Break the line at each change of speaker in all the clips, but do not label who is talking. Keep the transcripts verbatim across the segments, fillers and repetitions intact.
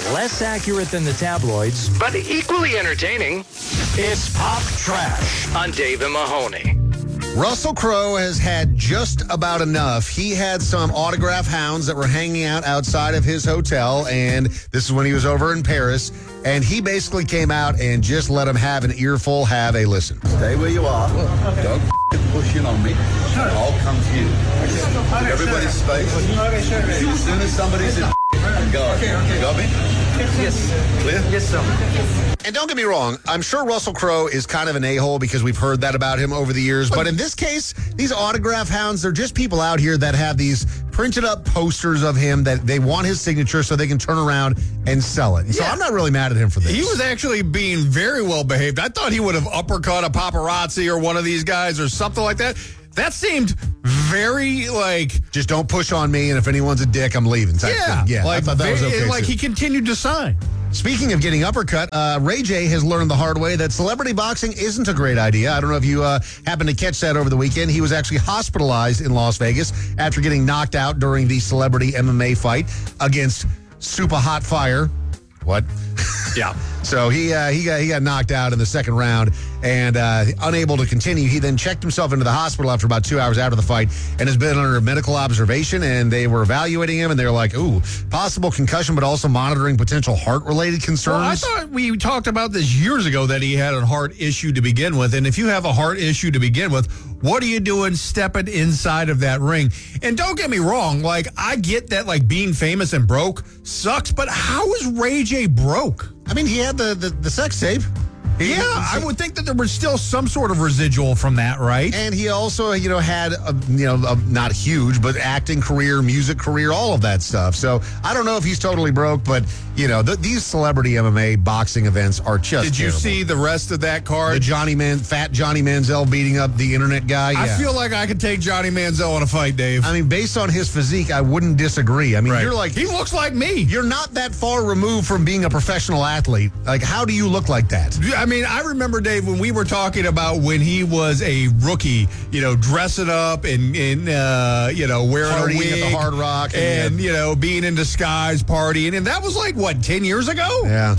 Less accurate than the tabloids, but equally entertaining. It's Pop Trash on Dave and Mahoney.
Russell Crowe has had just about enough. He had some autograph hounds that were hanging out outside of his hotel, and this is when he was over in Paris, and he basically came out and just let them have an earful, have a listen.
Stay where you are. Don't f***ing push in on me. I'll come to you. Give everybody space. As soon as somebody's in, go. You got me?
Yes.
Clear?
Yes, sir.
And don't get me wrong, I'm sure Russell Crowe is kind of an a-hole because we've heard that about him over the years. But in this case, these autograph hounds, they're just people out here that have these printed up posters of him that they want his signature so they can turn around and sell it. So
Yeah.
I'm not really mad at him for this.
He was actually being very well behaved. I thought he would have uppercut a paparazzi or one of these guys or something like that. That seemed very like,
just don't push on me, and if anyone's a dick, I'm leaving. Type
yeah,
thing. Yeah,
like,
I thought that was
very-
okay.
like
too.
he continued to sign.
Speaking of getting uppercut, uh, Ray J has learned the hard way that celebrity boxing isn't a great idea. I don't know if you uh, happened to catch that over the weekend. He was actually hospitalized in Las Vegas after getting knocked out during the celebrity M M A fight against Super Hot Fire. What?
Yeah.
So he uh, he got he got knocked out in the second round and uh, unable to continue. He then checked himself into the hospital after about two hours after the fight and has been under medical observation. And they were evaluating him, and they're like, "Ooh, possible concussion, but also monitoring potential heart-related concerns."
Well, I thought we talked about this years ago that he had a heart issue to begin with. And if you have a heart issue to begin with, what are you doing stepping inside of that ring? And don't get me wrong, like, I get that, like, being famous and broke sucks, but how is Ray J broke?
I mean, he had the the, the sex tape. He-
Yeah, I would think that there was still some sort of residual from that, right?
And he also, you know, had, a, you know, a, not huge, but acting career, music career, all of that stuff. So I don't know if he's totally broke, but, you know, th- these celebrity M M A boxing events are just
Did you
terrible.
see the rest of that
The
card?
Johnny Man, fat Johnny Manziel beating up the internet guy?
I
Yeah.
feel like I could take Johnny Manziel in a fight, Dave.
I mean, based on his physique, I wouldn't disagree. I mean,
Right.
you're like,
he looks like me.
you're not that far removed from being a professional athlete. Like, how do you look like that?
I mean, I remember, Dave, when we were talking about when he was a rookie, you know, dressing up and, and uh, you know, wearing
Partying
a wig.
at the Hard Rock and-
And, you know, being in disguise, partying. And that was like, what, ten years ago?
Yeah.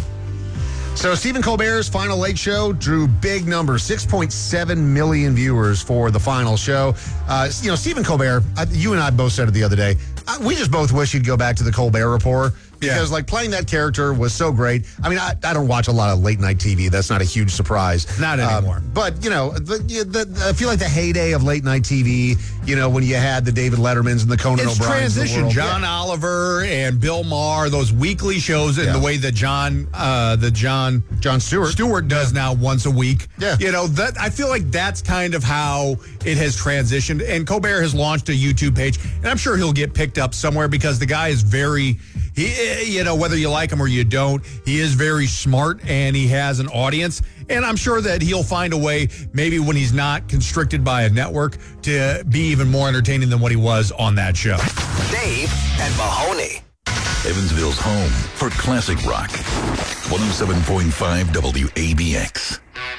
So Stephen Colbert's Final Late Show drew big numbers, six point seven million viewers for the final show. Uh, you know, Stephen Colbert, I, you and I both said it the other day, I, we just both wish he'd go back to the Colbert Report. Because,
Yeah.
like, playing that character was so great. I mean, I, I don't watch a lot of late-night T V. That's not a huge surprise.
Not
Um,
anymore.
but, you know, the, the, I feel like the heyday of late-night T V, you know, when you had the David Lettermans and the Conan
It's
O'Briens of the
transition.
world.
John Oliver and Bill Maher, those weekly shows, and
Yeah.
the way that John, uh, the John
John Stewart.
Stewart does now once a week.
Yeah.
You know, that I feel like that's kind of how it has transitioned. And Colbert has launched a YouTube page, and I'm sure he'll get picked up somewhere because the guy is very, he, you know, whether you like him or you don't, he is very smart and he has an audience. And I'm sure that he'll find a way, maybe when he's not constricted by a network, to be even more entertaining than what he was on that show.
Dave and Mahoney.
Evansville's home for classic rock. one oh seven point five W A B X.